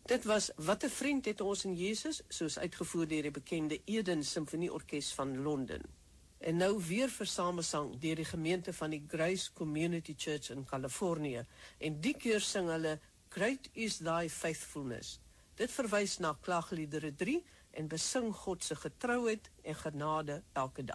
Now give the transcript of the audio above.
Dit was Wat 'n vriend het ons in Jesus, soos uitgevoer deur die bekende Eden Simfonieorkes van Londen. En nou weer vir samesang deur die gemeente van die Grace Community Church in Californië. En die keer sing hulle Great is thy faithfulness. Dit verwys na Klaagliedere 3 en besing God se getrouheid en genade elke dag.